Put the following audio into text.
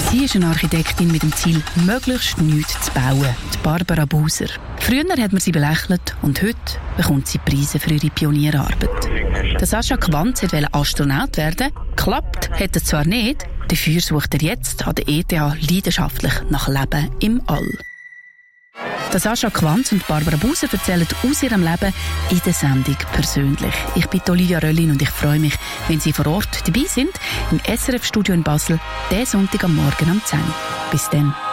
Sie ist eine Architektin mit dem Ziel, möglichst nichts zu bauen. Die Barbara Buser. Früher hat man sie belächelt und heute bekommt sie Preise für ihre Pionierarbeit. Der Sascha Quanz wollte Astronaut werden. Klappt hat es zwar nicht, dafür sucht er jetzt an der ETH leidenschaftlich nach Leben im All. Der Sascha Quanz und Barbara Buser erzählen aus ihrem Leben in der Sendung persönlich. Ich bin Olivia Röllin und ich freue mich, wenn Sie vor Ort dabei sind, im SRF-Studio in Basel, diesen Sonntag am Morgen um 10 Uhr. Bis dann.